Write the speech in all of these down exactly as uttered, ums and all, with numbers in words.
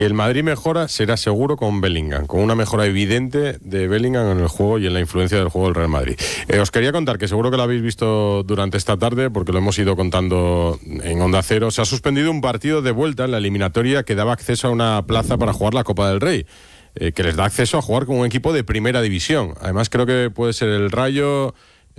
El Madrid mejora, será seguro con Bellingham, con una mejora evidente de Bellingham en el juego y en la influencia del juego del Real Madrid. Eh, os quería contar, que seguro que lo habéis visto durante esta tarde, porque lo hemos ido contando en Onda Cero, se ha suspendido un partido de vuelta en la eliminatoria que daba acceso a una plaza para jugar la Copa del Rey, eh, que les da acceso a jugar con un equipo de primera división. Además creo que puede ser el Rayo,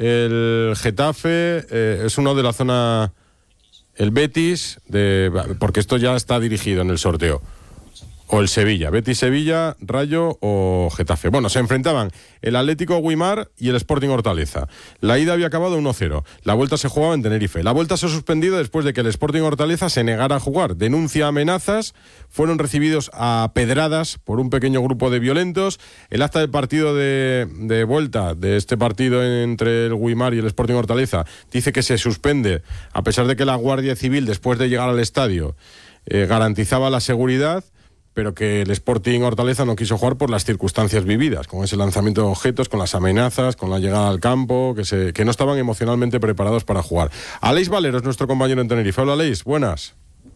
el Getafe, eh, es uno de la zona, el Betis, de, porque esto ya está dirigido en el sorteo. O el Sevilla, Betis Sevilla, Rayo o Getafe. Bueno, se enfrentaban el Atlético Guimar y el Sporting Hortaleza. La ida había acabado uno cero. La vuelta se jugaba en Tenerife. La vuelta se ha suspendido después de que el Sporting Hortaleza se negara a jugar. Denuncia amenazas, fueron recibidos a pedradas por un pequeño grupo de violentos. El acta del partido de, de vuelta de este partido entre el Guimar y el Sporting Hortaleza dice que se suspende a pesar de que la Guardia Civil, después de llegar al estadio, eh, garantizaba la seguridad, pero que el Sporting Hortaleza no quiso jugar por las circunstancias vividas, con ese lanzamiento de objetos, con las amenazas, con la llegada al campo, que, se, que no estaban emocionalmente preparados para jugar. Aleix Valero es nuestro compañero en Tenerife. Hola, Aleix, buenas.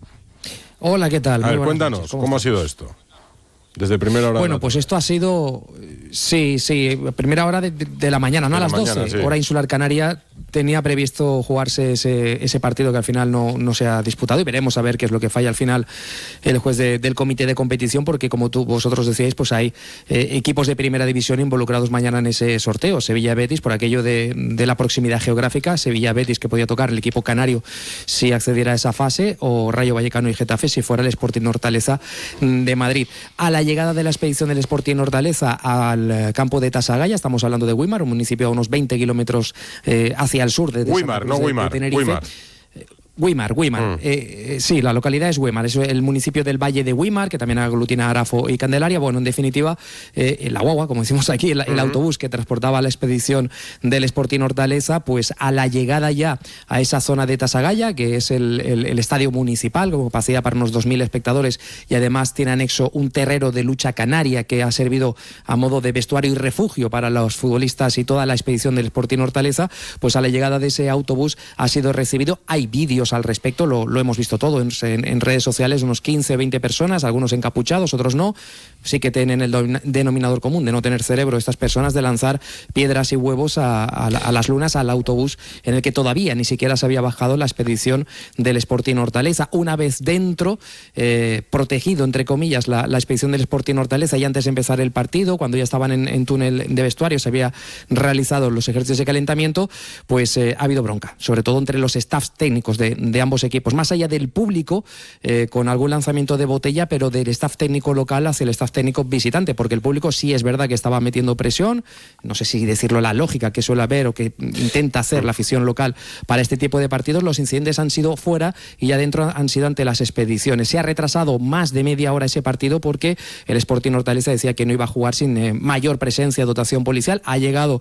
Hola, ¿qué tal? A ver, cuéntanos, noches. ¿Cómo, ¿cómo ha sido esto? Desde primera hora. Bueno, pues esto ha sido, sí, sí, primera hora de, de la mañana, no a las doce, sí. Hora insular canaria. Tenía previsto jugarse ese, ese partido que al final no, no se ha disputado, y veremos a ver qué es lo que falla al final el juez de, del comité de competición, porque como tú, vosotros decíais, pues hay eh, equipos de primera división involucrados mañana en ese sorteo. Sevilla-Betis, por aquello de, de la proximidad geográfica, Sevilla-Betis, que podía tocar el equipo canario si accediera a esa fase, o Rayo Vallecano y Getafe si fuera el Sporting Hortaleza de Madrid. A la llegada de la expedición del Sporting Hortaleza al campo de Tasagaya, estamos hablando de Guimar, un municipio a unos veinte kilómetros eh, hacia el sur de, de Guimar, no Guimar, Guimar. Guimar, Guimar. Mm. Eh, sí, la localidad es Guimar, es el municipio del Valle de Guimar, que también aglutina Arafo y Candelaria. Bueno, en definitiva, eh, la guagua, como decimos aquí, el, el mm. autobús que transportaba la expedición del Sporting Hortaleza, pues a la llegada ya a esa zona de Tasagaya, que es el, el, el estadio municipal, con capacidad para unos dos mil espectadores, y además tiene anexo un terrero de lucha canaria que ha servido a modo de vestuario y refugio para los futbolistas y toda la expedición del Sporting Hortaleza. Pues a la llegada de ese autobús ha sido recibido. Hay vídeos al respecto, lo, lo hemos visto todo en, en, en redes sociales, unos quince, veinte personas, algunos encapuchados, otros no. Sí que tienen el denominador común de no tener cerebro estas personas, de lanzar piedras y huevos a, a, a las lunas al autobús en el que todavía ni siquiera se había bajado la expedición del Sporting Hortaleza. Una vez dentro, eh, protegido entre comillas la, la expedición del Sporting Hortaleza, y antes de empezar el partido, cuando ya estaban en, en túnel de vestuario, se había realizado los ejercicios de calentamiento, pues eh, ha habido bronca, sobre todo entre los staffs técnicos de, de ambos equipos, más allá del público, eh, con algún lanzamiento de botella, pero del staff técnico local hacia el staff técnico visitante, porque el público sí es verdad que estaba metiendo presión, no sé si decirlo la lógica que suele haber o que intenta hacer la afición local para este tipo de partidos. Los incidentes han sido fuera y ya dentro han sido ante las expediciones. Se ha retrasado más de media hora ese partido porque el Sporting Hortaleza decía que no iba a jugar sin eh, mayor presencia, dotación policial. Ha llegado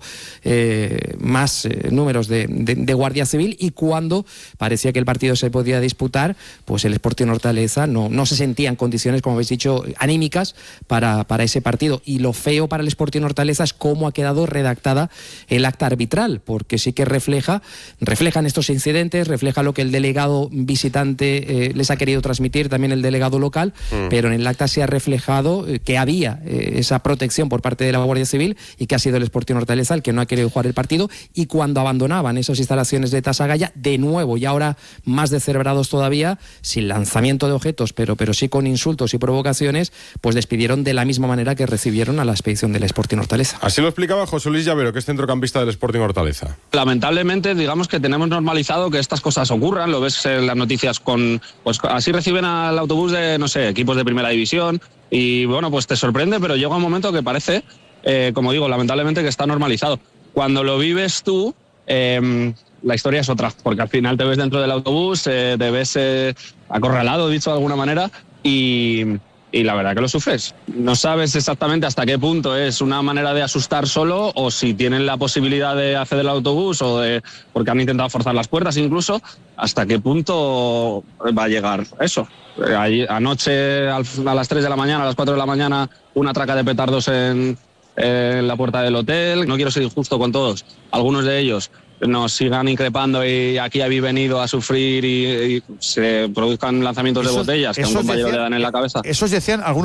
eh, más eh, números de, de, de Guardia Civil, y cuando parecía que el partido se podía disputar, pues el Sporting Hortaleza no, no se sentía en condiciones, como habéis dicho, anímicas para, para ese partido. Y lo feo para el Sporting Hortaleza es cómo ha quedado redactada el acta arbitral, porque sí que refleja, reflejan estos incidentes, refleja lo que el delegado visitante eh, les ha querido transmitir, también el delegado local, mm. pero en el acta se ha reflejado eh, que había eh, esa protección por parte de la Guardia Civil, y que ha sido el Sporting Hortaleza el que no ha querido jugar el partido. Y cuando abandonaban esas instalaciones de Tasagaya, de nuevo, y ahora más descerebrados todavía, sin lanzamiento de objetos, pero, pero sí con insultos y provocaciones, pues despidieron de la misma manera que recibieron a la expedición del Sporting Hortaleza. Así lo explicaba José Luis Llavero, que es centrocampista del Sporting Hortaleza. Lamentablemente, digamos que tenemos normalizado que estas cosas ocurran, lo ves en las noticias con, pues así reciben al autobús de, no sé, equipos de primera división, y bueno, pues te sorprende, pero llega un momento que parece, eh, como digo, lamentablemente que está normalizado. Cuando lo vives tú, eh, la historia es otra, porque al final te ves dentro del autobús, eh, te ves eh, acorralado, dicho de alguna manera, y, y la verdad que lo sufres. No sabes exactamente hasta qué punto es una manera de asustar solo, o si tienen la posibilidad de acceder al autobús, o de, porque han intentado forzar las puertas incluso, hasta qué punto va a llegar eso. Allí, anoche a las tres de la mañana, a las cuatro de la mañana, una traca de petardos en, en la puerta del hotel. No quiero ser injusto con todos, algunos de ellos nos sigan increpando y aquí habéis venido a sufrir y, y se produzcan lanzamientos Esos, de botellas que a un compañero decían, le dan en la cabeza. Esos decían algunos